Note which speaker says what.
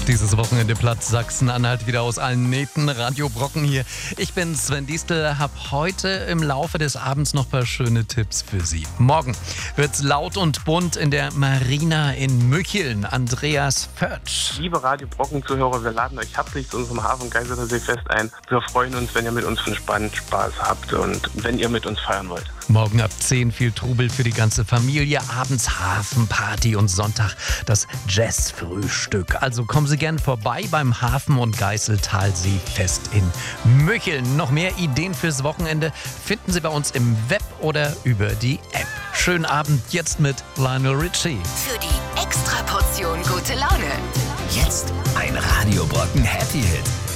Speaker 1: Dieses Wochenende platzt Sachsen-Anhalt wieder aus allen Nähten. Radio Brocken hier. Ich bin Sven Diestel, habe heute im Laufe des Abends noch ein paar schöne Tipps für Sie. Morgen wird's laut und bunt in der Marina in Mücheln. Andreas Pötsch.
Speaker 2: Liebe Radio Brocken-Zuhörer, wir laden euch herzlich zu unserem Hafen-Geißener-See-Fest ein. Wir freuen uns, wenn ihr mit uns entspannt Spaß habt und wenn ihr mit uns feiern wollt.
Speaker 1: Morgen ab 10 viel Trubel für die ganze Familie. Abends Hafenparty und Sonntag das Jazzfrühstück. Also kommen Sie gern vorbei beim Hafen- und Geißeltalsee-Fest in Mücheln. Noch mehr Ideen fürs Wochenende finden Sie bei uns im Web oder über die App. Schönen Abend jetzt mit Lionel Richie.
Speaker 3: Für die Extraportion gute Laune.
Speaker 4: Jetzt ein Radio Brocken Happy Hit.